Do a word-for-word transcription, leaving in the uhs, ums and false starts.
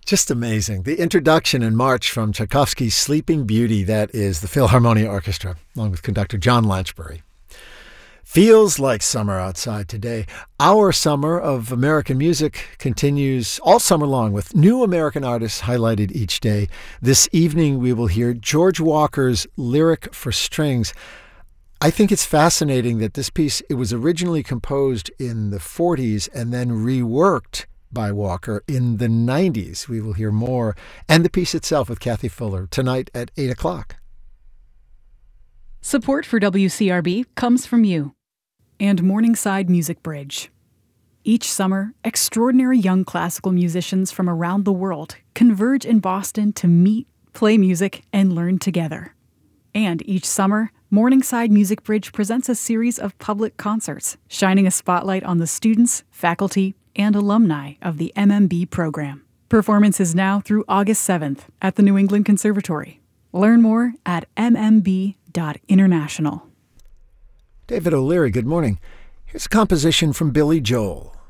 Just amazing. The introduction and march from Tchaikovsky's Sleeping Beauty, that is the Philharmonia Orchestra, along with conductor John Lanchbury. Feels like summer outside today. Our summer of American music continues all summer long with new American artists highlighted each day. This evening we will hear George Walker's Lyric for Strings. I think it's fascinating that this piece, it was originally composed in the forties and then reworked by Walker in the nineties. We will hear more. And the piece itself with Kathy Fuller tonight at eight o'clock. Support for W C R B comes from you and Morningside Music Bridge. Each summer, extraordinary young classical musicians from around the world converge in Boston to meet, play music, and learn together. And each summer, Morningside Music Bridge presents a series of public concerts, shining a spotlight on the students, faculty, and alumni of the M M B program. Performance is now through August seventh at the New England Conservatory. Learn more at m m b dot international. David O'Leary, good morning. Here's a composition from Billy Joel.